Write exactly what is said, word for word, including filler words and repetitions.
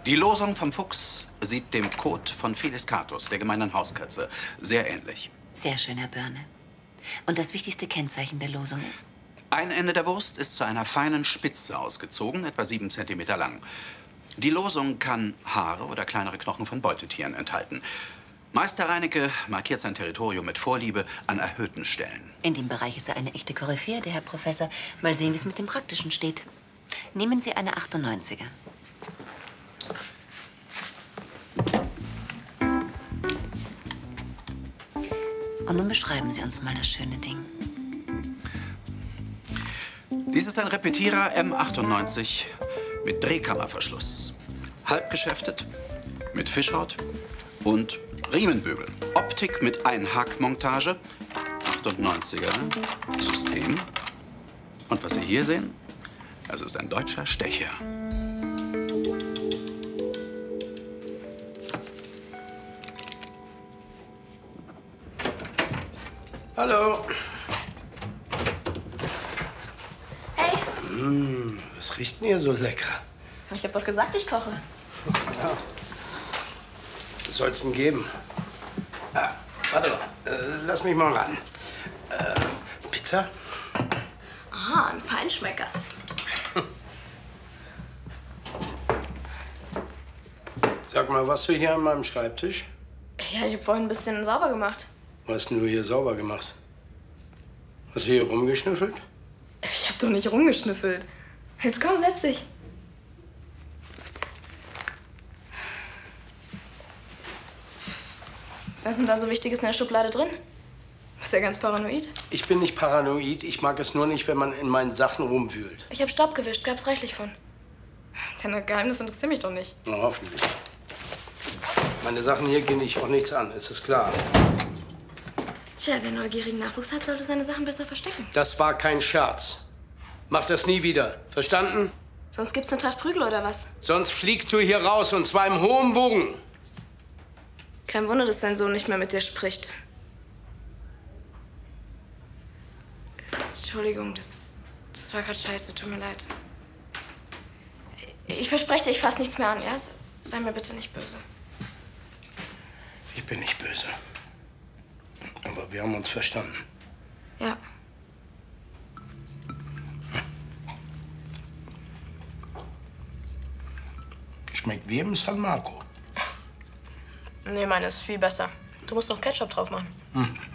Die Losung vom Fuchs sieht dem Kot von Felis catus, der gemeinen Hauskatze, sehr ähnlich. Sehr schön, Herr Börne. Und das wichtigste Kennzeichen der Losung ist? Ein Ende der Wurst ist zu einer feinen Spitze ausgezogen, etwa sieben Zentimeter lang. Die Losung kann Haare oder kleinere Knochen von Beutetieren enthalten. Meister Reinecke markiert sein Territorium mit Vorliebe an erhöhten Stellen. In dem Bereich ist er eine echte Koryphäe, der Herr Professor. Mal sehen, wie es mit dem Praktischen steht. Nehmen Sie eine achtundneunziger. Und nun beschreiben Sie uns mal das schöne Ding. Dies ist ein Repetierer M achtundneunzig mit Drehkammerverschluss. Halbgeschäftet, mit Fischhaut und Riemenbügel. Optik mit Einhakmontage, achtundneunziger System. Und was Sie hier sehen, das ist ein deutscher Stecher. Hallo. Hey. Mmh, was riecht denn hier so lecker? Ich hab doch gesagt, ich koche. Ja. Was soll's denn geben? Ah, warte mal, äh, lass mich mal ran. Äh, Pizza? Ah, ein Feinschmecker. Sag mal, warst du hier an meinem Schreibtisch? Ja, ich hab vorhin ein bisschen sauber gemacht. Was hast denn du hier sauber gemacht? Hast du hier rumgeschnüffelt? Ich hab doch nicht rumgeschnüffelt. Jetzt komm, setz dich. Was ist denn da so Wichtiges in der Schublade drin? Bist ja ganz paranoid. Ich bin nicht paranoid. Ich mag es nur nicht, wenn man in meinen Sachen rumwühlt. Ich hab Staub gewischt, gab's reichlich von. Deine Geheimnisse interessieren mich doch nicht. Na, hoffentlich. Meine Sachen hier gehen dich auch nichts an, ist es klar? Tja, wer neugierigen Nachwuchs hat, sollte seine Sachen besser verstecken. Das war kein Scherz. Mach das nie wieder. Verstanden? Sonst gibt's eine Tracht Prügel oder was? Sonst fliegst du hier raus und zwar im hohen Bogen. Kein Wunder, dass dein Sohn nicht mehr mit dir spricht. Entschuldigung, das, das war gerade scheiße. Tut mir leid. Ich verspreche dir, ich fasse nichts mehr an, ja? Sei mir bitte nicht böse. Ich bin nicht böse. Aber wir haben uns verstanden. Ja. Schmeckt wie im San Marco. Nee, meine ist viel besser. Du musst noch Ketchup drauf machen. Hm.